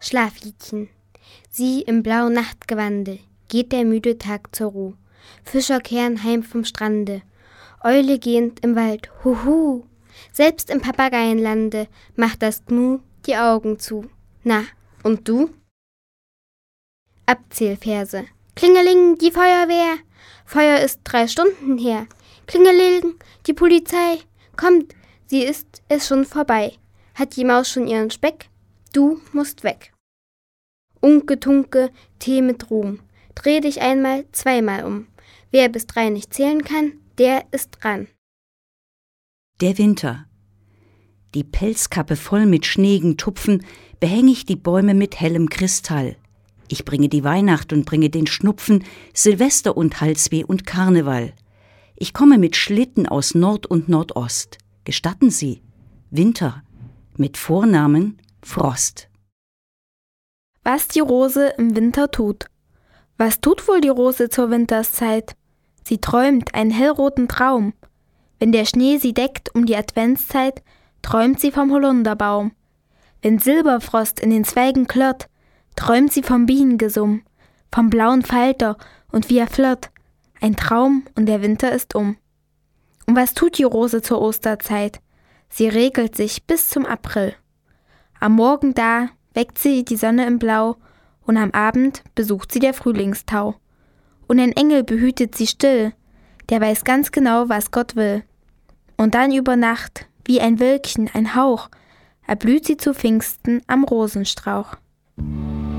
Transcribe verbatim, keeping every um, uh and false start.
Schlafliedchen. Sie im blauen Nachtgewande geht der müde Tag zur Ruh. Fischer kehren heim vom Strande, Eule gehend im Wald, huhu. Selbst im Papageienlande macht das Gnu die Augen zu. Na, und du? Abzählverse. Klingeling, die Feuerwehr, Feuer ist drei Stunden her. Klingeling, die Polizei, kommt, sie ist es schon vorbei. Hat die Maus schon ihren Speck? Du musst weg. Unke, Tunke, Tee mit Ruhm, dreh dich einmal, zweimal um. Wer bis drei nicht zählen kann, der ist dran. Der Winter. Die Pelzkappe voll mit schneeigen Tupfen behäng ich die Bäume mit hellem Kristall. Ich bringe die Weihnacht und bringe den Schnupfen, Silvester und Halsweh und Karneval. Ich komme mit Schlitten aus Nord und Nordost. Gestatten Sie, Winter, mit Vornamen Frost. Was die Rose im Winter tut. Was tut wohl die Rose zur Winterszeit? Sie träumt einen hellroten Traum. Wenn der Schnee sie deckt um die Adventszeit, träumt sie vom Holunderbaum. Wenn Silberfrost in den Zweigen klirrt, träumt sie vom Bienengesumm, vom blauen Falter und wie er flirrt. Ein Traum und der Winter ist um. Und was tut die Rose zur Osterzeit? Sie regelt sich bis zum April. Am Morgen da weckt sie die Sonne im Blau und am Abend besucht sie der Frühlingstau. Und ein Engel behütet sie still, der weiß ganz genau, was Gott will. Und dann über Nacht, wie ein Wölkchen, ein Hauch, erblüht sie zu Pfingsten am Rosenstrauch.